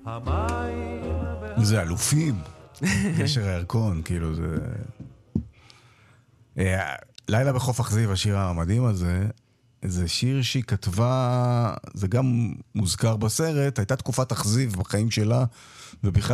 זה אלופים. גשר הירקון, כאילו זה... לילה בחוף אכזיב, השיר המדהים הזה, זה שיר שהיא כתבה, זה גם מוזכר בסרט, הייתה תקופת אכזיב בחיים שלה, ובכלל